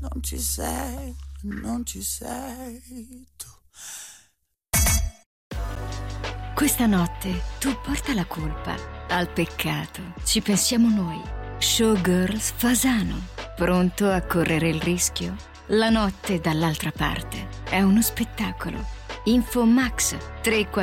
non ci sei, non ci sei tu. Questa notte tu porta la colpa, al peccato ci pensiamo noi. Showgirls Fasano, pronto a correre il rischio? La notte dall'altra parte è uno spettacolo. Info Max 3